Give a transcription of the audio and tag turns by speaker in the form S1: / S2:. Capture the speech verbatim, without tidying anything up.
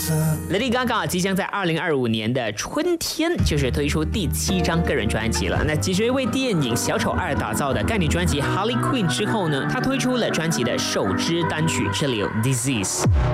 S1: Lady Gaga 即将在二零二五年的春天，就是推出第七张个人专辑了。那继续为电影《小丑二》打造的该女专辑《Harley Quinn》之后呢，她推出了专辑的首支单曲《这里有 Disease》。